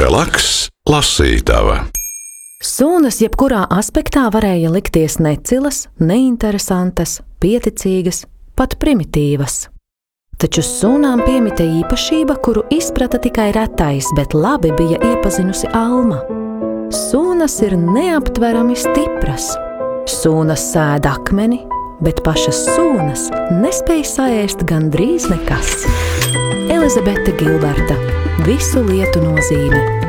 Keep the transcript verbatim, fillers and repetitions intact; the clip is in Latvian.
Relaks, lasītava. Sunas jebkurā aspektā varēja likties necilas, neinteresantas, pieticīgas, pat primitīvas. Taču sunām piemita īpašība, kuru izprata tikai retais, bet labi bija iepazinusi Alma. Sunas ir neaptverami stipras. Sunas sēd akmeni, bet pašas sunas nespēja saēst gandrīz nekas. Elizabete Gilberta. Visu lietu nozīme.